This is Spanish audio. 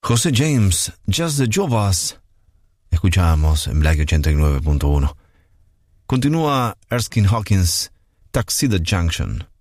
José James, Just the Two of Us. Escuchamos en Black 89.1. Continúa Erskine Hawkins, Tuxedo Junction.